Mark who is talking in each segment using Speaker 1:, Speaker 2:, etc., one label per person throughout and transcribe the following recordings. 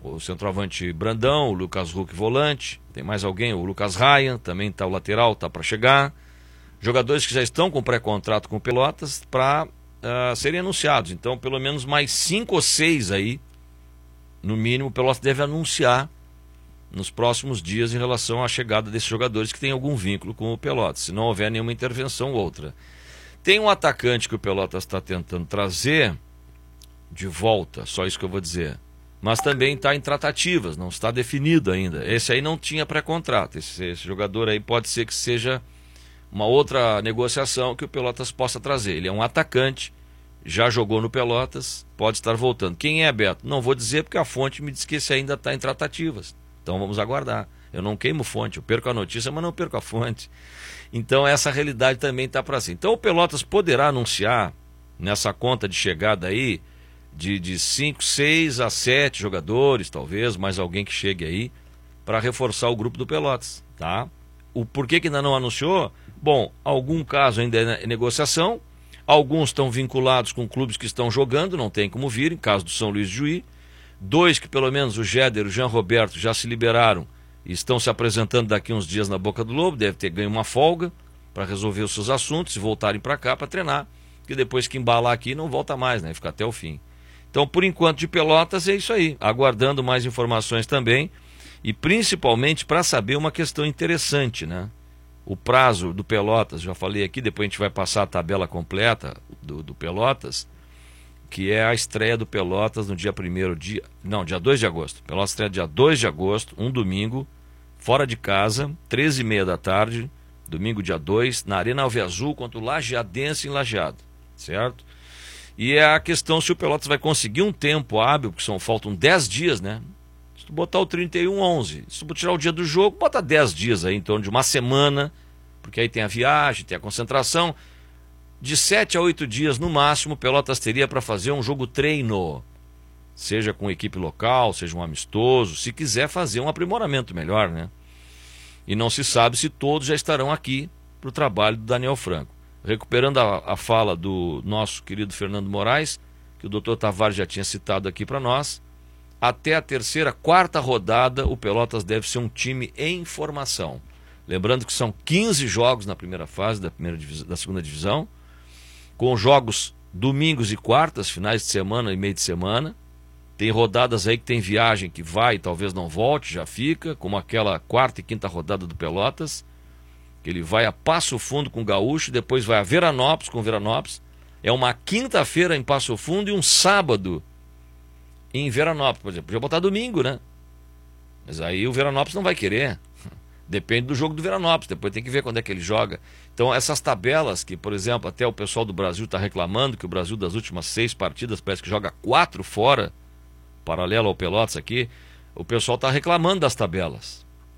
Speaker 1: o centroavante Brandão, o Lucas Huck volante, tem mais alguém, o Lucas Ryan, também está o lateral, está para chegar. Jogadores que já estão com pré-contrato com o Pelotas para serem anunciados. Então, pelo menos mais 5 ou 6 aí, no mínimo, o Pelotas deve anunciar nos próximos dias em relação à chegada desses jogadores que têm algum vínculo com o Pelotas, se não houver nenhuma intervenção ou outra. Tem um atacante que o Pelotas está tentando trazer de volta, só isso que eu vou dizer, mas também está em tratativas, não está definido ainda. Esse aí não tinha pré-contrato, esse jogador aí pode ser que seja uma outra negociação que o Pelotas possa trazer. Ele é um atacante, já jogou no Pelotas, pode estar voltando. Quem é, Beto? Não vou dizer porque a fonte me diz que esse ainda está em tratativas. Então vamos aguardar. Eu não queimo fonte, eu perco a notícia, mas não perco a fonte. Então essa realidade também está para si. Então o Pelotas poderá anunciar nessa conta de chegada aí de 5, 6 a 7 jogadores, talvez, mais alguém que chegue aí, para reforçar o grupo do Pelotas, tá? O porquê que ainda não anunciou? Bom, algum caso ainda é negociação, alguns estão vinculados com clubes que estão jogando, não tem como vir, em caso do São Luís de Juí. 2 que pelo menos o Jéder e o Jean Roberto já se liberaram e estão se apresentando daqui uns dias na Boca do Lobo, deve ter ganho uma folga para resolver os seus assuntos e voltarem para cá para treinar, porque depois que embalar aqui não volta mais, né? Fica até o fim. Então, por enquanto, de Pelotas é isso aí, aguardando mais informações também, e principalmente para saber uma questão interessante, né? O prazo do Pelotas, já falei aqui, depois a gente vai passar a tabela completa do Pelotas, que é a estreia do Pelotas no dia 2 de agosto. Pelotas estreia dia 2 de agosto, um domingo, fora de casa, 13h30 da tarde, domingo dia 2, na Arena Alveazul contra o Lajeadense em Lajeado, certo? E é a questão se o Pelotas vai conseguir um tempo hábil, porque faltam 10 dias, né? Se tu botar o 31/11, se tu tirar o dia do jogo, bota 10 dias aí, em torno de uma semana, porque aí tem a viagem, tem a concentração. De 7 a 8 dias no máximo, o Pelotas teria para fazer um jogo treino, seja com equipe local, seja um amistoso, se quiser fazer um aprimoramento melhor, né? E não se sabe se todos já estarão aqui para o trabalho do Daniel Franco. Recuperando a fala do nosso querido Fernando Moraes, que o Dr. Tavares já tinha citado aqui para nós, até a quarta rodada, o Pelotas deve ser um time em formação. Lembrando que são 15 jogos na primeira fase da segunda divisão, com jogos domingos e quartas, finais de semana e meio de semana. Tem rodadas aí que tem viagem que vai e talvez não volte, já fica, como aquela quarta e quinta rodada do Pelotas, que ele vai a Passo Fundo com o Gaúcho, depois vai a Veranópolis com o Veranópolis. É uma quinta-feira em Passo Fundo e um sábado em Veranópolis, por exemplo. Podia botar domingo, né? Mas aí o Veranópolis não vai querer. Depende do jogo do Veranópolis, depois tem que ver quando é que ele joga. Então essas tabelas que, por exemplo, até o pessoal do Brasil está reclamando que o Brasil das últimas 6 partidas parece que joga 4 fora, paralelo ao Pelotas aqui, o pessoal está reclamando das tabelas.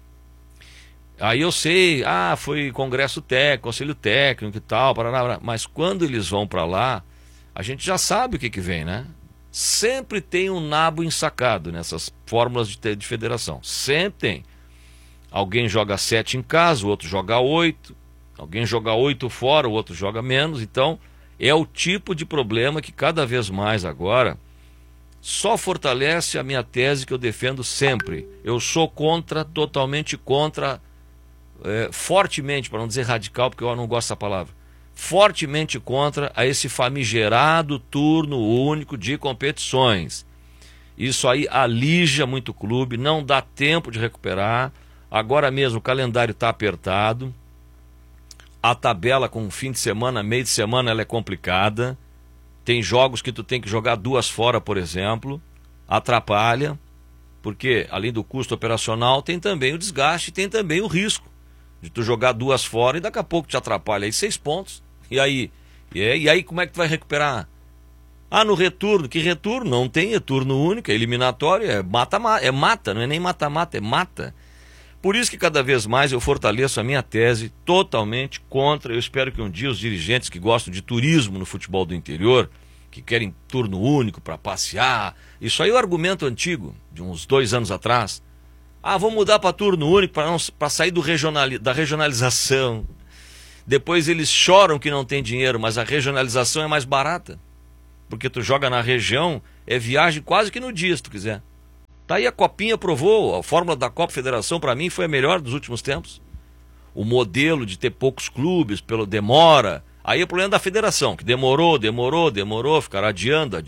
Speaker 1: Aí eu sei, foi congresso técnico, conselho técnico e tal, mas quando eles vão para lá, a gente já sabe o que vem, né? Sempre tem um nabo ensacado nessas fórmulas de federação, sempre tem. Alguém joga 7 em casa, o outro joga 8, alguém joga 8 fora, o outro joga menos. Então é o tipo de problema que cada vez mais agora só fortalece a minha tese que eu defendo sempre. Eu sou totalmente contra, fortemente, para não dizer radical, porque eu não gosto dessa palavra, fortemente contra a esse famigerado turno único de competições. Isso aí alija muito o clube, não dá tempo de recuperar. Agora mesmo o calendário está apertado, a tabela com fim de semana, meio de semana, ela é complicada. Tem jogos que tu tem que jogar 2 fora, por exemplo, atrapalha, porque além do custo operacional tem também o desgaste, tem também o risco de tu jogar 2 fora e daqui a pouco te atrapalha aí 6 pontos. E aí como é que tu vai recuperar? No retorno, que retorno? Não tem retorno único, é eliminatório, é mata, não é nem mata-mata, é mata. Por isso que cada vez mais eu fortaleço a minha tese totalmente contra. Eu espero que um dia os dirigentes que gostam de turismo no futebol do interior, que querem turno único para passear, isso aí é o argumento antigo, de uns 2 anos atrás. Vamos mudar para turno único para sair da regionalização. Depois eles choram que não tem dinheiro, mas a regionalização é mais barata. Porque tu joga na região, é viagem quase que no dia, se tu quiser. Tá aí, a Copinha provou, a fórmula da Copa Federação para mim foi a melhor dos últimos tempos. O modelo de ter poucos clubes, pelo demora. Aí o problema da federação, que demorou, ficaram adiando.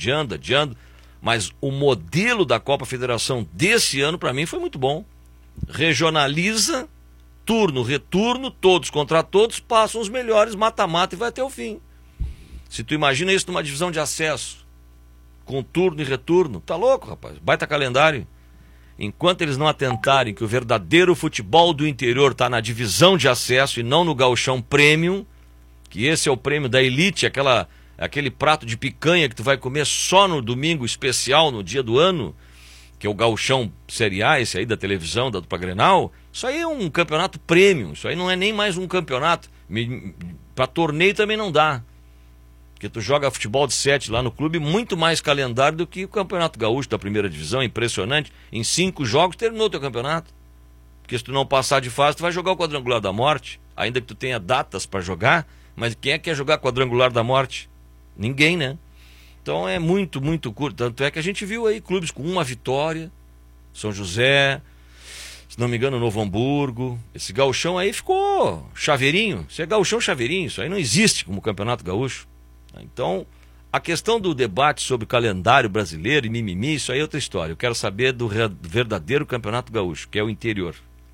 Speaker 1: Mas o modelo da Copa Federação desse ano para mim foi muito bom. Regionaliza, turno, retorno, todos contra todos, passam os melhores, mata-mata e vai até o fim. Se tu imagina isso numa divisão de acesso, com turno e retorno, tá louco, rapaz, baita calendário. Enquanto eles não atentarem que o verdadeiro futebol do interior está na divisão de acesso e não no gauchão premium, que esse é o prêmio da elite, aquele prato de picanha que tu vai comer só no domingo especial, no dia do ano, que é o gauchão Série A, esse aí da televisão, da dupla Grenal, isso aí é um campeonato premium, isso aí não é nem mais um campeonato. Para torneio também não dá. Porque tu joga futebol de 7 lá no clube, muito mais calendário do que o Campeonato Gaúcho da primeira divisão, impressionante. Em 5 jogos terminou o teu campeonato. Porque se tu não passar de fase, tu vai jogar o quadrangular da morte, ainda que tu tenha datas para jogar, mas quem é que quer jogar quadrangular da morte? Ninguém, né? Então é muito, muito curto. Tanto é que a gente viu aí clubes com uma vitória, São José, se não me engano, Novo Hamburgo. Esse gauchão aí ficou chaveirinho. Isso é gauchão chaveirinho, isso aí não existe como Campeonato Gaúcho. Então, a questão do debate sobre calendário brasileiro e mimimi, isso aí é outra história. Eu quero saber do verdadeiro Campeonato Gaúcho, que é o interior.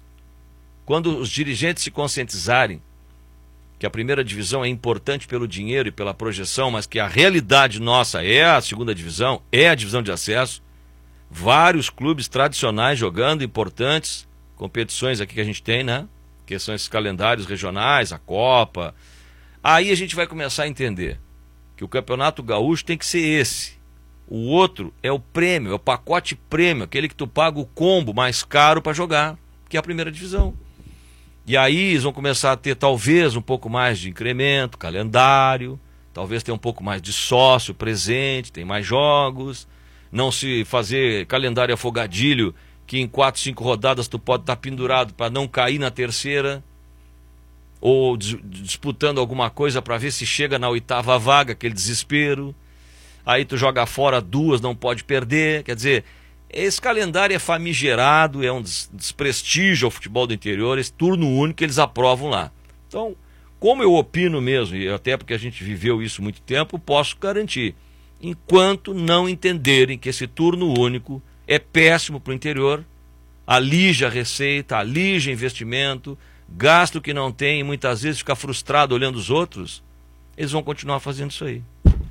Speaker 1: Quando os dirigentes se conscientizarem que a primeira divisão é importante pelo dinheiro e pela projeção, mas que a realidade nossa é a segunda divisão, é a divisão de acesso, vários clubes tradicionais jogando, importantes, competições aqui que a gente tem, né? Que são esses calendários regionais, a Copa. Aí a gente vai começar a entender que o Campeonato Gaúcho tem que ser esse. O outro é o prêmio, é o pacote prêmio, aquele que tu paga o combo mais caro para jogar, que é a primeira divisão. E aí eles vão começar a ter talvez um pouco mais de incremento, calendário, talvez ter um pouco mais de sócio presente, tem mais jogos, não se fazer calendário afogadilho, que em 4, 5 rodadas tu pode estar pendurado para não cair na terceira, ou disputando alguma coisa para ver se chega na 8ª vaga, aquele desespero. Aí tu joga fora 2, não pode perder. Quer dizer, esse calendário é famigerado, é um desprestígio ao futebol do interior, esse turno único que eles aprovam lá. Então, como eu opino mesmo, e até porque a gente viveu isso muito tempo, posso garantir, enquanto não entenderem que esse turno único é péssimo para o interior, alija a receita, alija investimento, gasto que não tem e muitas vezes fica frustrado olhando os outros, eles vão continuar fazendo isso aí.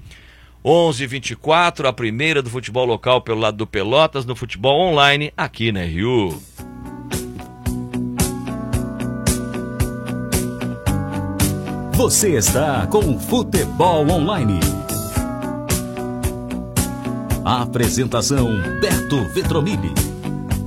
Speaker 1: 11h24, a primeira do futebol local pelo lado do Pelotas, no futebol online, aqui na RU.
Speaker 2: Você está com Futebol Online. A apresentação, Beto Vetromilli.